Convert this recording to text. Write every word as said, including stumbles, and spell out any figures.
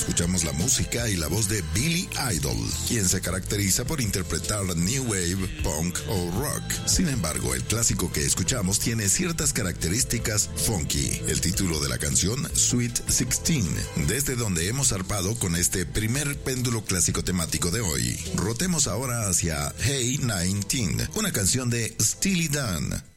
escuchamos la música y la voz de Billy Idol, quien se caracteriza por interpretar new wave, punk o rock. Sin embargo, el clásico que escuchamos tiene ciertas características funky. El título de la canción, Sweet sixteen, desde donde hemos zarpado con este primer péndulo clásico temático de hoy. Rotemos ahora hacia Hey nineteen, una canción de Steely Dan.